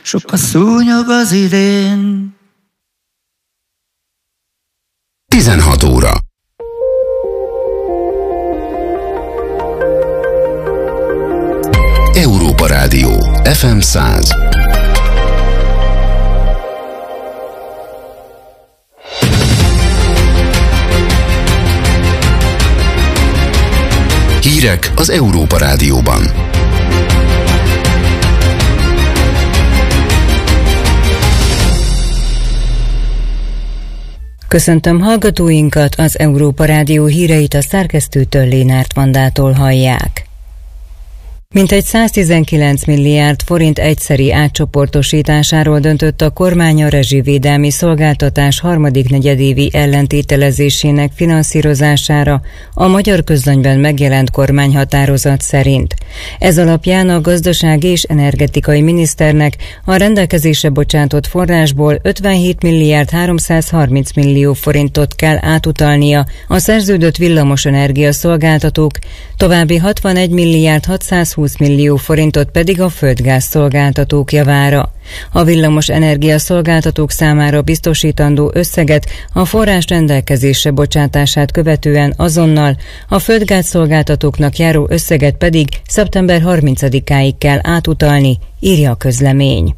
sok a szúnyog az idén. 16 óra. Európa Rádió, FM 100. Hírek az Európa Rádióban. Köszöntöm hallgatóinkat, az Európa Rádió híreit a szerkesztőtől, Lénárt Vandától hallják. Mintegy 119 milliárd forint egyszeri átcsoportosításáról döntött a kormány a rezsivédelmi szolgáltatás harmadik negyedévi ellentételezésének finanszírozására a Magyar Közlönyben megjelent kormányhatározat szerint. Ez alapján a gazdasági és energetikai miniszternek a rendelkezésre bocsátott forrásból 57 milliárd 330 millió forintot kell átutalnia a szerződött villamosenergia szolgáltatók, további 61 milliárd 620 millió forintot pedig a földgáz szolgáltatók javára. A villamos energiaszolgáltatók számára biztosítandó összeget a forrás rendelkezésre bocsátását követően azonnal, a földgáz szolgáltatóknak járó összeget pedig szeptember 30-áig kell átutalni, írja a közlemény.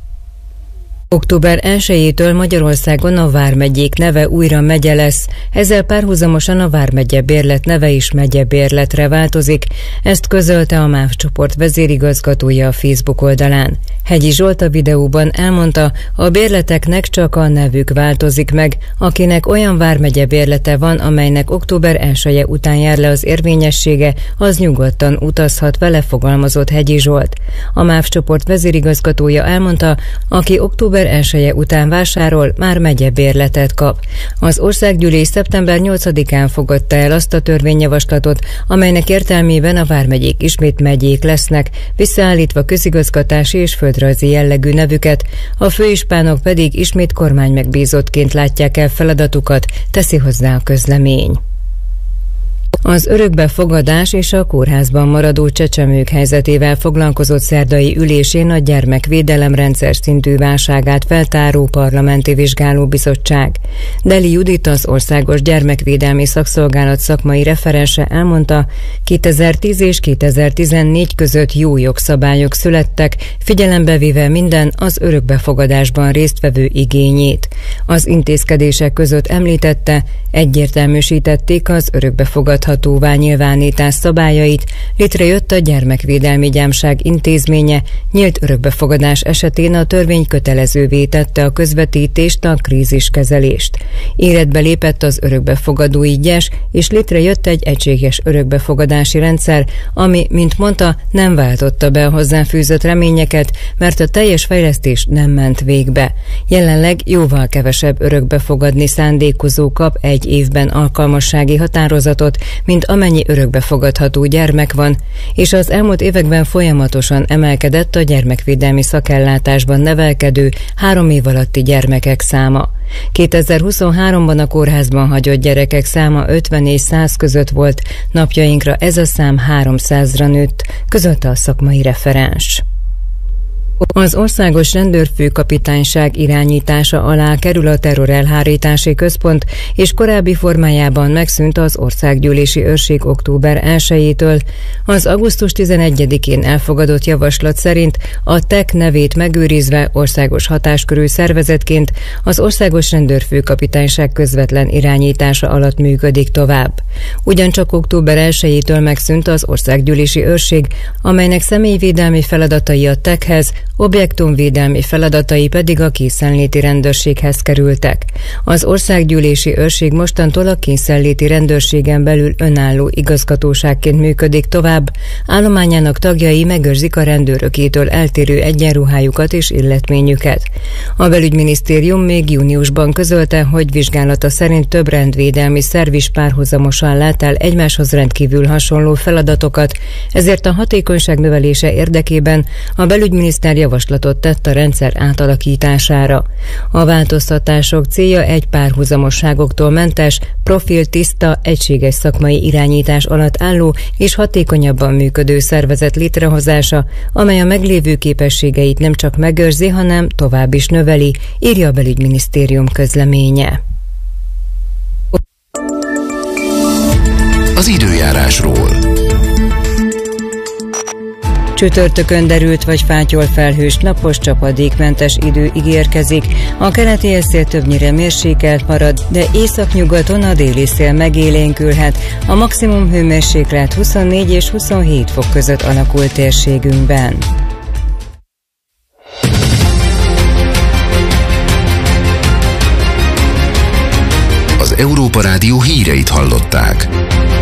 Október 1-től Magyarországon a vármegyék neve újra megye lesz, ezzel párhuzamosan a vármegye bérlet neve is megyebérletre változik, ezt közölte a MÁV csoport vezérigazgatója a Facebook oldalán. Hegyi Zsolt a videóban elmondta, a bérleteknek csak a nevük változik meg, akinek olyan vármegye bérlete van, amelynek október 1-e után jár le az érvényessége, az nyugodtan utazhat vele, fogalmazott Hegyi Zsolt. A MÁV csoport vezérigazgatója elmondta, aki október 1-e után vásárol, már megyebérletet kap. Az országgyűlés szeptember 8-án fogadta el azt a törvényjavaslatot, amelynek értelmében a vármegyék ismét megyék lesznek, visszaállítva közigazgatási és földrajzi jellegű nevüket, a főispánok pedig ismét kormánymegbízottként látják el feladatukat, teszi hozzá a közlemény. Az örökbefogadás és a kórházban maradó csecsemők helyzetével foglalkozott szerdai ülésén a gyermekvédelem rendszer szintű válságát feltáró parlamenti vizsgálóbizottság. Deli Judit, az Országos Gyermekvédelmi Szakszolgálat szakmai referense elmondta, 2010 és 2014 között jó jogszabályok születtek, figyelembe véve minden az örökbefogadásban résztvevő igényét. Az intézkedések között említette, egyértelműsítették az örökbefogadhatóvá nyilvánítás szabályait, létrejött a Gyermekvédelmi Gyámság intézménye, nyílt örökbefogadás esetén a törvény kötelezővé tette a közvetítést, a kríziskezelést. Életbe lépett az örökbefogadói gyes, és létrejött egy egységes örökbefogadási rendszer, ami, mint mondta, nem váltotta be a hozzáfűzött reményeket, mert a teljes fejlesztés nem ment végbe. Jelenleg jóval kevesebb örökbefogadni szándékozó kap egy évben alkalmassági határozatot, mint amennyi örökbefogadható gyermek van, és az elmúlt években folyamatosan emelkedett a gyermekvédelmi szakellátásban nevelkedő 3 év alatti gyermekek száma. 2023-ban a kórházban hagyott gyerekek száma 50 és 100 között volt, napjainkra ez a szám 300-ra nőtt, közölte a szakmai referens. Az Országos Rendőrfőkapitányság irányítása alá kerül a Terrorelhárítási Központ, és korábbi formájában megszűnt az Országgyűlési Őrség október 1-től. Az augusztus 11-én elfogadott javaslat szerint a TEK nevét megőrizve országos hatáskörű szervezetként az Országos Rendőrfőkapitányság közvetlen irányítása alatt működik tovább. Ugyancsak október 1-től megszűnt az Országgyűlési Őrség, amelynek személyvédelmi feladatai a TEK-hez, objektumvédelmi feladatai pedig a készenléti rendőrséghez kerültek. Az Országgyűlési Őrség mostantól a készenléti rendőrségen belül önálló igazgatóságként működik tovább, állományának tagjai megőrzik a rendőrökétől eltérő egyenruhájukat és illetményüket. A belügyminisztérium még júniusban közölte, hogy vizsgálata szerint több rendvédelmi szerv is párhuzamosan lát el egymáshoz rendkívül hasonló feladatokat, ezért a hatékonyság növelése érdekében a belügyminiszter javaslatot tett a rendszer átalakítására. A változtatások célja egy párhuzamosságoktól mentes, profiltiszta, egységes szakmai irányítás alatt álló és hatékonyabban működő szervezet létrehozása, amely a meglévő képességeit nem csak megőrzi, hanem tovább is növeli, írja a belügyminisztérium közleménye. Az időjárásról. Csütörtökön derült vagy fátyol felhős, napos, csapadékmentes idő ígérkezik. A keleti eszél többnyire mérsékelt marad, de északnyugaton a déli szél megélénkülhet. A maximum hőmérséklet 24 és 27 fok között alakul térségünkben. Az Európa Rádió híreit hallották.